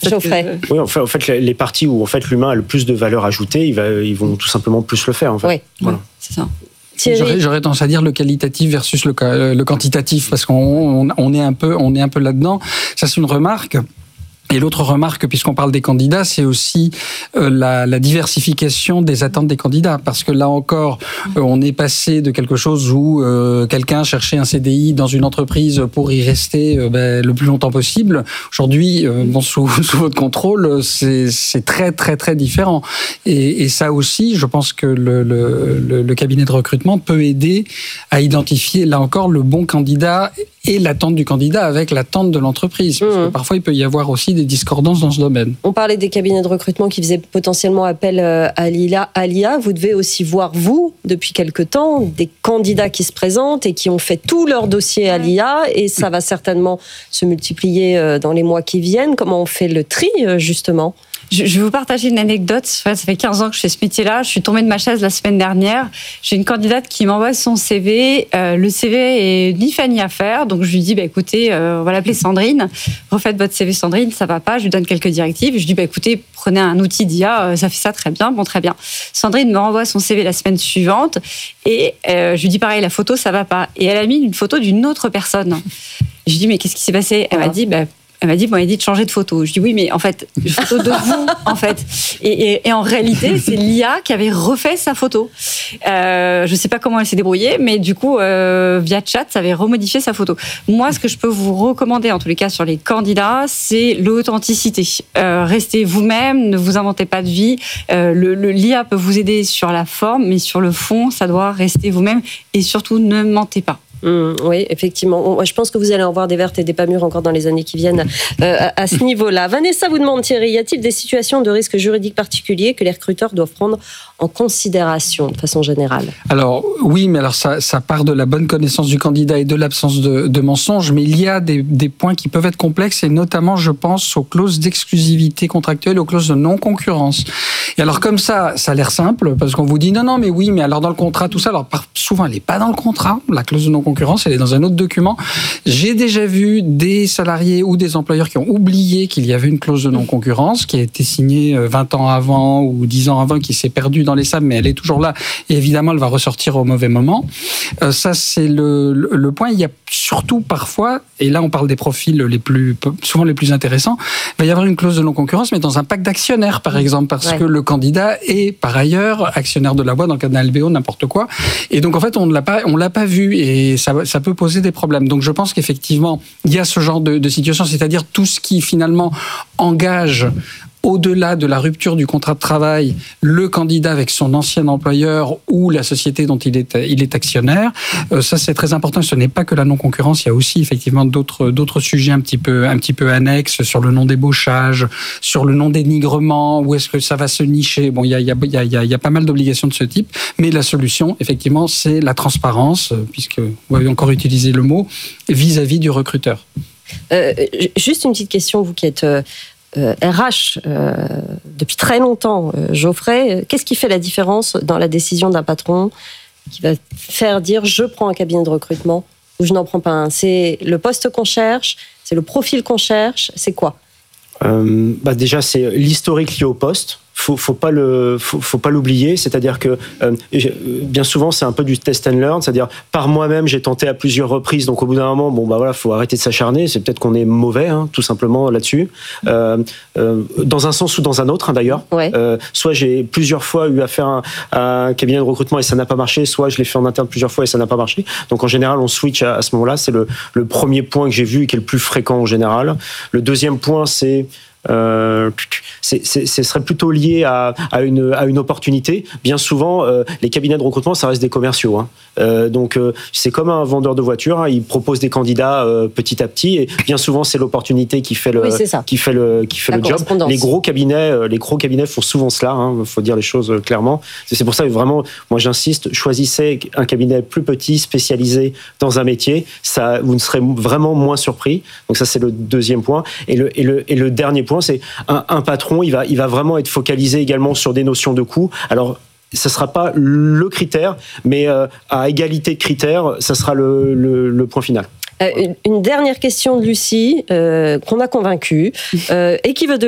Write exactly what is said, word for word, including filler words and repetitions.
Geoffrey. Que... Oui, en fait, en fait, les parties où en fait l'humain a le plus de valeur ajoutée, ils, va, ils vont tout simplement plus le faire. En fait. Oui, voilà. oui, c'est ça. J'aurais, j'aurais tendance à dire le qualitatif versus le, le quantitatif, parce qu'on on, on est un peu, on est un peu là-dedans. Ça, c'est une remarque. Et l'autre remarque, puisqu'on parle des candidats, c'est aussi euh, la, la diversification des attentes des candidats. Parce que là encore, euh, on est passé de quelque chose où euh, quelqu'un cherchait un C D I dans une entreprise pour y rester euh, ben, le plus longtemps possible. Aujourd'hui, euh, bon, sous, sous votre contrôle, c'est, c'est très très très différent. Et, et ça aussi, je pense que le, le, le, le cabinet de recrutement peut aider à identifier, là encore, le bon candidat et l'attente du candidat avec l'attente de l'entreprise. Parce que parfois, il peut y avoir aussi des discordances dans ce domaine. On parlait des cabinets de recrutement qui faisaient potentiellement appel à l'I A. Vous devez aussi voir, vous, depuis quelque temps, des candidats qui se présentent et qui ont fait tout leur dossier à l'I A, et ça va certainement se multiplier dans les mois qui viennent. Comment on fait le tri, justement ? Je vais vous partager une anecdote. Ça fait quinze ans que je fais ce métier-là. Je suis tombée de ma chaise la semaine dernière. J'ai une candidate qui m'envoie son C V. Euh, le C V est ni fait ni à faire. Donc, je lui dis, bah, écoutez, euh, on va l'appeler Sandrine. Refaites votre C V, Sandrine, ça va pas. Je lui donne quelques directives. Je lui dis, bah, écoutez, prenez un outil d'I A. Ça fait ça très bien. Bon, très bien. Sandrine me renvoie son C V la semaine suivante. Et euh, je lui dis, pareil, la photo, ça va pas. Et elle a mis une photo d'une autre personne. Je lui dis, mais qu'est-ce qui s'est passé ? Elle m'a dit, bah, Elle m'a dit, bon, elle dit de changer de photo. Je dis oui, mais en fait, une photo de vous, en fait. Et, et, et en réalité, c'est l'I A qui avait refait sa photo. Euh, je sais pas comment elle s'est débrouillée, mais du coup, euh, via chat, ça avait remodifié sa photo. Moi, ce que je peux vous recommander, en tous les cas, sur les candidats, c'est l'authenticité. Euh, restez vous-même, ne vous inventez pas de vie. Euh, le, le, l'I A peut vous aider sur la forme, mais sur le fond, ça doit rester vous-même. Et surtout, ne mentez pas. Mmh, oui, effectivement. Je pense que vous allez en voir des vertes et des pas mûres encore dans les années qui viennent euh, à ce niveau-là. Vanessa vous demande, Thierry, y a-t-il des situations de risque juridique particuliers que les recruteurs doivent prendre en considération de façon générale ? Alors oui, mais alors ça, ça part de la bonne connaissance du candidat et de l'absence de, de mensonges, mais il y a des, des points qui peuvent être complexes, et notamment, je pense, aux clauses d'exclusivité contractuelle, aux clauses de non-concurrence. Et alors comme ça, ça a l'air simple, parce qu'on vous dit non, non, mais oui, mais alors dans le contrat, tout ça, alors souvent elle n'est pas dans le contrat, la clause de non-concurrence. concurrence, elle est dans un autre document. J'ai déjà vu des salariés ou des employeurs qui ont oublié qu'il y avait une clause de non-concurrence qui a été signée vingt ans avant ou dix ans avant, qui s'est perdue dans les sables, mais elle est toujours là. Et évidemment, elle va ressortir au mauvais moment. Euh, ça, c'est le, le, le point. Il y a surtout parfois, et là on parle des profils les plus, souvent les plus intéressants, il va y avoir une clause de non-concurrence, mais dans un pacte d'actionnaires, par exemple, parce ouais. que le candidat est, par ailleurs, actionnaire de la boîte, dans le cas d'un L B O, n'importe quoi. Et donc, en fait, on ne l'a pas, on l'a pas vu, et ça, ça peut poser des problèmes. Donc, je pense qu'effectivement, il y a ce genre de, de situation, c'est-à-dire tout ce qui, finalement, engage au-delà de la rupture du contrat de travail, le candidat avec son ancien employeur ou la société dont il est, il est actionnaire. Euh, ça, c'est très important. Ce n'est pas que la non-concurrence. Il y a aussi effectivement d'autres, d'autres sujets un petit peu, un petit peu annexes sur le non-débauchage, sur le non-dénigrement. Où est-ce que ça va se nicher ? Bon, il y a, il y a, il y a, il y a pas mal d'obligations de ce type. Mais la solution, effectivement, c'est la transparence, puisque vous avez encore utilisé le mot, vis-à-vis du recruteur. Euh, juste une petite question, vous qui êtes euh, R H euh, depuis très longtemps, euh, Geoffrey, qu'est-ce qui fait la différence dans la décision d'un patron qui va faire dire je prends un cabinet de recrutement ou je n'en prends pas un ? C'est le poste qu'on cherche, c'est le profil qu'on cherche, c'est quoi ? euh, bah Déjà, c'est l'historique lié au poste. Faut, faut pas le, faut, faut pas l'oublier. C'est-à-dire que euh, bien souvent, c'est un peu du test and learn. C'est-à-dire par moi-même, j'ai tenté à plusieurs reprises. Donc au bout d'un moment, bon bah voilà, faut arrêter de s'acharner. C'est peut-être qu'on est mauvais, hein, tout simplement là-dessus. Euh, euh, dans un sens ou dans un autre, hein, d'ailleurs. Ouais. Euh, soit j'ai plusieurs fois eu affaire à, à un cabinet de recrutement et ça n'a pas marché. Soit je l'ai fait en interne plusieurs fois et ça n'a pas marché. Donc en général, on switch à, à ce moment-là. C'est le, le premier point que j'ai vu et qui est le plus fréquent en général. Le deuxième point, c'est Euh, c'est, c'est, ce serait plutôt lié à, à, une, à une opportunité. Bien souvent, euh, les cabinets de recrutement, ça reste des commerciaux. Hein. Euh, donc, euh, c'est comme un vendeur de voitures. Hein, il propose des candidats euh, petit à petit, et bien souvent, c'est l'opportunité qui fait le, oui, qui fait le, qui fait le job. Les gros cabinets, euh, les gros cabinets font souvent cela. Il hein, faut dire les choses clairement. C'est pour ça que vraiment, moi, j'insiste. Choisissez un cabinet plus petit, spécialisé dans un métier. Ça, vous ne serez vraiment moins surpris. Donc ça, c'est le deuxième point. Et le, et le, et le dernier point, c'est un, un patron, il va, il va vraiment être focalisé également sur des notions de coût. Alors, ce ne sera pas le critère, mais euh, à égalité de critères, ça sera le, le, le point final. Euh, une dernière question de Lucie, euh, qu'on a convaincue, euh, et qui veut de